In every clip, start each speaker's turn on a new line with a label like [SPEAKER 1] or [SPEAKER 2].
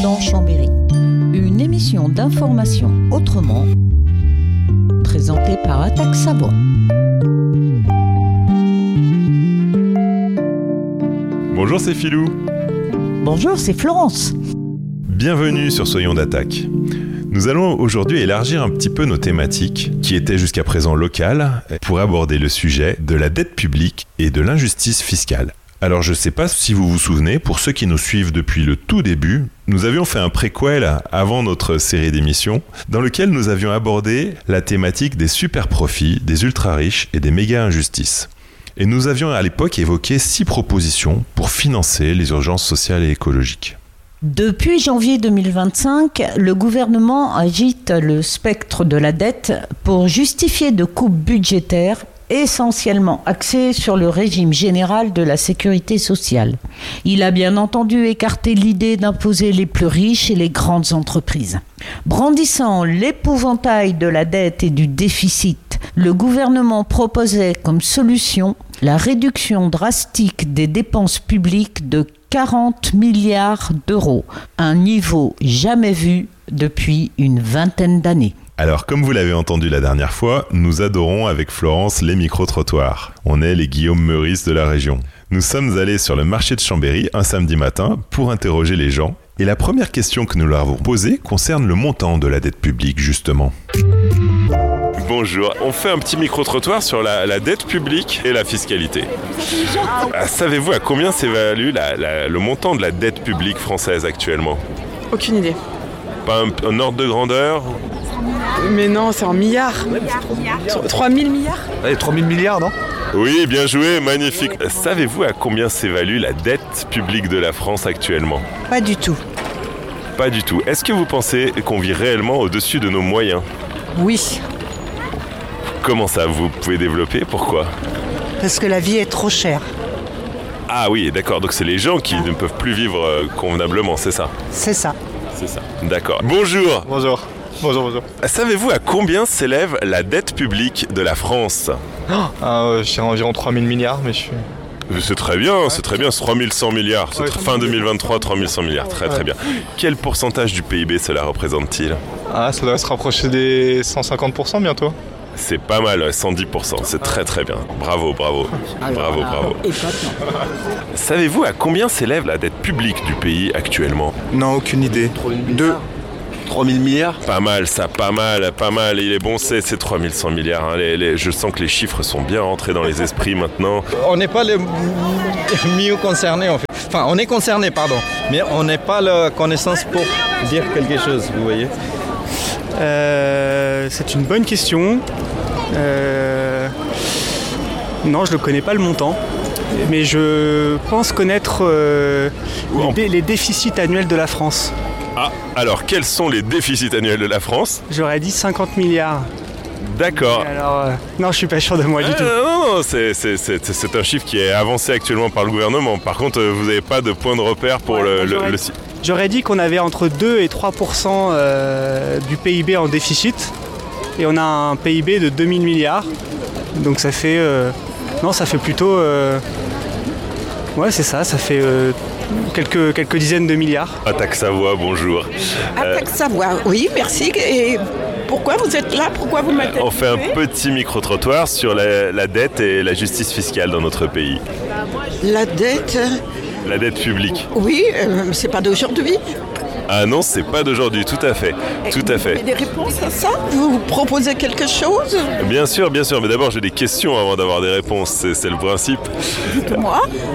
[SPEAKER 1] dans Chambéry. Une émission d'information autrement, présentée par Attaque Savoie.
[SPEAKER 2] Bonjour, c'est Philou.
[SPEAKER 1] Bonjour, c'est Florence.
[SPEAKER 2] Bienvenue sur Soyons d'Attaque. Nous allons aujourd'hui élargir un petit peu nos thématiques, qui étaient jusqu'à présent locales, pour aborder le sujet de la dette publique et de l'injustice fiscale. Alors je ne sais pas si vous vous souvenez, pour ceux qui nous suivent depuis le tout début, nous avions fait un préquel avant notre série d'émissions, dans lequel nous avions abordé la thématique des super profits, des ultra riches et des méga injustices. Et nous avions à l'époque évoqué 6 propositions pour financer les urgences sociales et écologiques.
[SPEAKER 1] Depuis janvier 2025, le gouvernement agite le spectre de la dette pour justifier de coupes budgétaires essentiellement axées sur le régime général de la sécurité sociale. Il a bien entendu écarté l'idée d'imposer les plus riches et les grandes entreprises. Brandissant l'épouvantail de la dette et du déficit, le gouvernement proposait comme solution la réduction drastique des dépenses publiques de 40 milliards d'euros, un niveau jamais vu depuis une vingtaine d'années.
[SPEAKER 2] Alors, comme vous l'avez entendu la dernière fois, nous adorons avec Florence les micro-trottoirs. On est les Guillaume Meurice de la région. Nous sommes allés sur le marché de Chambéry un samedi matin pour interroger les gens. Et la première question que nous leur avons posée concerne le montant de la dette publique, justement. Bonjour, on fait un petit micro-trottoir sur la dette publique et la fiscalité. Savez-vous à combien s'évalue le montant de la dette publique française actuellement ?
[SPEAKER 3] Aucune idée.
[SPEAKER 2] Pas un ordre de grandeur ?
[SPEAKER 3] Mais non, c'est en milliards. 3 000 milliards ?
[SPEAKER 4] Allez, 3 000 milliards, non ?
[SPEAKER 2] Oui, bien joué, magnifique. Savez-vous à combien s'évalue la dette publique de la France actuellement ?
[SPEAKER 5] Pas du tout.
[SPEAKER 2] Pas du tout. Est-ce que vous pensez qu'on vit réellement au-dessus de nos moyens ?
[SPEAKER 5] Oui,
[SPEAKER 2] Comment ça ? Vous pouvez développer ? Pourquoi ?
[SPEAKER 5] parce que la vie est trop chère.
[SPEAKER 2] Ah oui, d'accord. Donc c'est les gens qui ne peuvent plus vivre convenablement, c'est ça ?
[SPEAKER 5] C'est ça.
[SPEAKER 2] C'est ça. D'accord. Bonjour.
[SPEAKER 4] Bonjour.
[SPEAKER 2] Savez-vous à combien s'élève la dette publique de la France ?
[SPEAKER 4] Je dirais environ 3 000 milliards, mais je suis...
[SPEAKER 2] C'est très bien, c'est 3100 milliards. C'est fin 2023, 3100 milliards. Très très bien. Quel pourcentage du PIB cela représente-t-il ?
[SPEAKER 4] Ah, ça doit se rapprocher des 150% bientôt.
[SPEAKER 2] C'est pas mal, 110%. C'est très très bien. Bravo. Bravo. Savez-vous à combien s'élève la dette publique du pays actuellement ?
[SPEAKER 6] Non, aucune idée. 3 000 milliards ?
[SPEAKER 2] Pas mal, ça, pas mal. Il est bon, c'est 3100 milliards. Hein. Je sens que les chiffres sont bien rentrés dans les esprits maintenant.
[SPEAKER 7] On n'est pas les mieux concernés en fait. Enfin, on est concernés, pardon. Mais on n'est pas la connaissance pour dire quelque chose, vous voyez.
[SPEAKER 8] C'est une bonne question. Non, je ne connais pas le montant. Mais je pense connaître les déficits annuels de la France.
[SPEAKER 2] Ah, alors quels sont les déficits annuels de la France ?
[SPEAKER 8] J'aurais dit 50 milliards.
[SPEAKER 2] D'accord.
[SPEAKER 8] Alors, non, je suis pas sûr de moi du tout.
[SPEAKER 2] Non, c'est un chiffre qui est avancé actuellement par le gouvernement. Par contre, vous n'avez pas de point de repère pour le...
[SPEAKER 8] J'aurais dit qu'on avait entre 2 et 3% du PIB en déficit. Et on a un PIB de 2 000 milliards. Donc ça fait... ça fait plutôt... c'est ça fait... Quelques dizaines de milliards.
[SPEAKER 2] Attaque Savoie, bonjour.
[SPEAKER 9] Attaque Savoie, oui, merci. Et pourquoi vous êtes là ? Pourquoi vous m'interrogez ?
[SPEAKER 2] On fait un petit micro-trottoir sur la dette et la justice fiscale dans notre pays.
[SPEAKER 9] La dette ?
[SPEAKER 2] La dette publique.
[SPEAKER 9] Oui, c'est pas d'aujourd'hui.
[SPEAKER 2] Ah non, c'est pas d'aujourd'hui, tout à fait.
[SPEAKER 9] Vous avez des réponses à ça ? Vous proposez quelque chose ?
[SPEAKER 2] Bien sûr, mais d'abord j'ai des questions avant d'avoir des réponses, c'est le principe.
[SPEAKER 9] Dites-moi.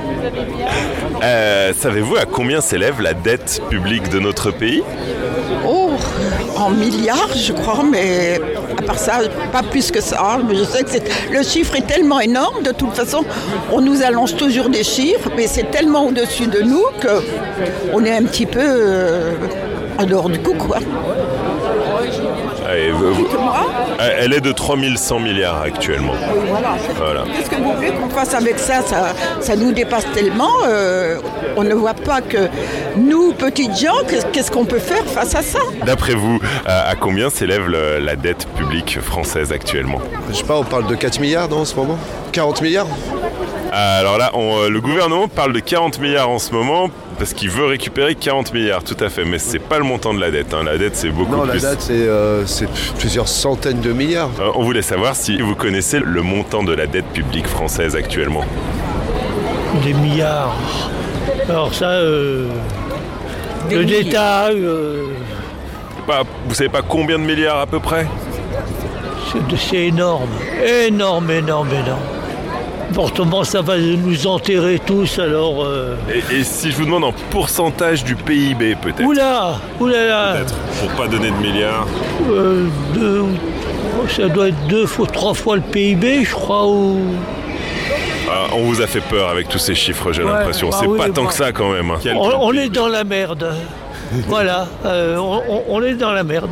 [SPEAKER 2] Savez-vous à combien s'élève la dette publique de notre pays ?
[SPEAKER 9] Oh, en milliards, je crois, mais à part ça, pas plus que ça. Je sais que le chiffre est tellement énorme, de toute façon, on nous allonge toujours des chiffres, mais c'est tellement au-dessus de nous qu'on est un petit peu en dehors du coup, quoi.
[SPEAKER 2] Elle est de 3100 milliards actuellement.
[SPEAKER 9] Oui, voilà. Qu'est-ce que vous voulez qu'on fasse avec ça ? Ça nous dépasse tellement. On ne voit pas que nous, petites gens, qu'est-ce qu'on peut faire face à ça ?
[SPEAKER 2] D'après vous, à combien s'élève la dette publique française actuellement ?
[SPEAKER 6] Je sais pas, on parle de 4 milliards en ce moment ? 40 milliards ?
[SPEAKER 2] Alors là, le gouvernement parle de 40 milliards en ce moment. Parce qu'il veut récupérer 40 milliards, tout à fait, mais c'est pas le montant de la dette. La dette, c'est beaucoup plus.
[SPEAKER 6] Non, la dette, c'est plusieurs centaines de milliards.
[SPEAKER 2] On voulait savoir si vous connaissez le montant de la dette publique française actuellement.
[SPEAKER 10] Des milliards. Alors ça, le détail...
[SPEAKER 2] Vous savez pas combien de milliards à peu près ?
[SPEAKER 10] C'est énorme. Énorme. Fortement, ça va nous enterrer tous, alors...
[SPEAKER 2] Et si je vous demande en pourcentage du PIB, peut-être ?
[SPEAKER 10] Oula là.
[SPEAKER 2] Peut-être, pour pas donner de milliards.
[SPEAKER 10] Ça doit être 2 fois, 3 fois le PIB, je crois, ou...
[SPEAKER 2] On vous a fait peur avec tous ces chiffres, j'ai l'impression. C'est pas tant que ça, quand même.
[SPEAKER 10] On est dans la merde. Voilà, on est dans la merde.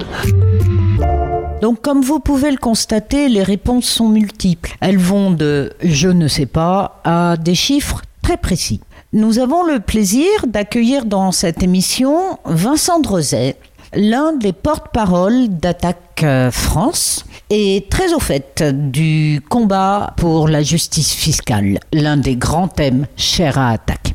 [SPEAKER 1] Donc, comme vous pouvez le constater, les réponses sont multiples. Elles vont de « je ne sais pas » à des chiffres très précis. Nous avons le plaisir d'accueillir dans cette émission Vincent Drezet, l'un des porte-parole d'Attaque France et très au fait du combat pour la justice fiscale, l'un des grands thèmes chers à Attaque.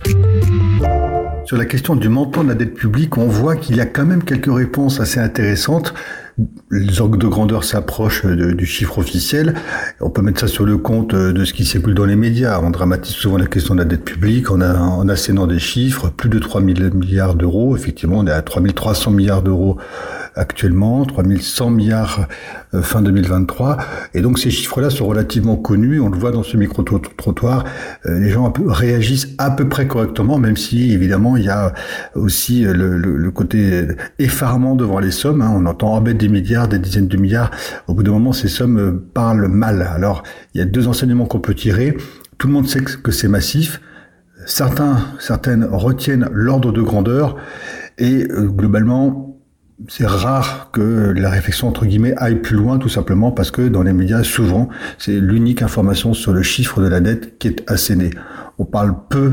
[SPEAKER 11] Sur la question du montant de la dette publique, on voit qu'il y a quand même quelques réponses assez intéressantes. Les ordres de grandeur s'approchent du chiffre officiel. On peut mettre ça sur le compte de ce qui s'écoule dans les médias. On dramatise souvent la question de la dette publique en assénant des chiffres. Plus de 3 000 milliards d'euros. Effectivement, on est à 3 300 milliards d'euros actuellement, 3 100 milliards fin 2023. Et donc ces chiffres-là sont relativement connus. On le voit dans ce micro-trottoir. Les gens réagissent à peu près correctement, même si évidemment il y a aussi le côté effarement devant les sommes. On entend remettre des milliards, des dizaines de milliards. Au bout d'un moment, ces sommes parlent mal. Alors, il y a 2 enseignements qu'on peut tirer. Tout le monde sait que c'est massif. Certaines retiennent l'ordre de grandeur. Et globalement, c'est rare que la réflexion, entre guillemets, aille plus loin, tout simplement parce que dans les médias, souvent, c'est l'unique information sur le chiffre de la dette qui est assénée. On parle peu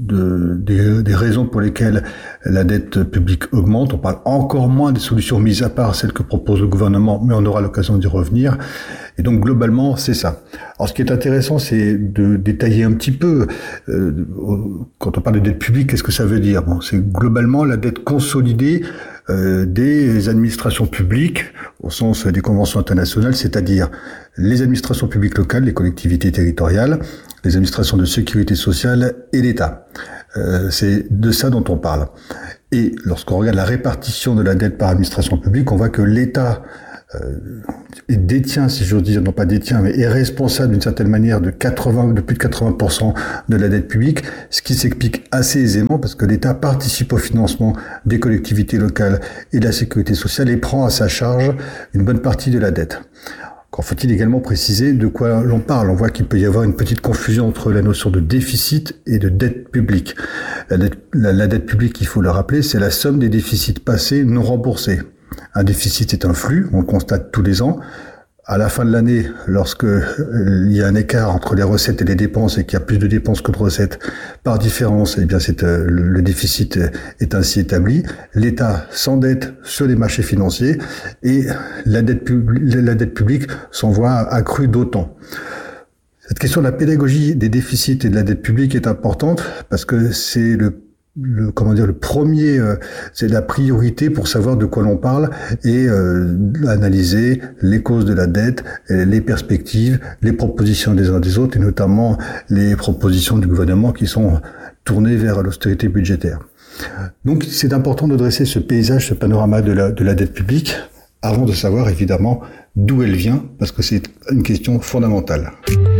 [SPEAKER 11] des raisons pour lesquelles la dette publique augmente. On parle encore moins des solutions mises à part celles que propose le gouvernement, mais on aura l'occasion d'y revenir. Et donc, globalement, c'est ça. Alors, ce qui est intéressant, c'est de détailler un petit peu, quand on parle de dette publique, qu'est-ce que ça veut dire ? Bon, c'est globalement la dette consolidée des administrations publiques au sens des conventions internationales, c'est-à-dire les administrations publiques locales, les collectivités territoriales, les administrations de sécurité sociale et l'État. C'est de ça dont on parle. Et lorsqu'on regarde la répartition de la dette par administration publique, on voit que l'État détient, si j'ose dire, non pas détient, mais est responsable d'une certaine manière de plus de 80% de la dette publique, ce qui s'explique assez aisément parce que l'État participe au financement des collectivités locales et de la sécurité sociale et prend à sa charge une bonne partie de la dette. Encore faut-il également préciser de quoi l'on parle. On voit qu'il peut y avoir une petite confusion entre la notion de déficit et de dette publique. La dette publique, il faut le rappeler, c'est la somme des déficits passés non remboursés. Un déficit est un flux, on le constate tous les ans. À la fin de l'année, lorsque il y a un écart entre les recettes et les dépenses et qu'il y a plus de dépenses que de recettes, par différence, eh bien le déficit est ainsi établi. L'État s'endette sur les marchés financiers et la dette publique s'en voit accrue d'autant. Cette question de la pédagogie des déficits et de la dette publique est importante parce que c'est le premier, c'est la priorité pour savoir de quoi l'on parle et analyser les causes de la dette, les perspectives, les propositions des uns des autres et notamment les propositions du gouvernement qui sont tournées vers l'austérité budgétaire. Donc c'est important de dresser ce paysage, ce panorama de la dette publique avant de savoir évidemment d'où elle vient parce que c'est une question fondamentale.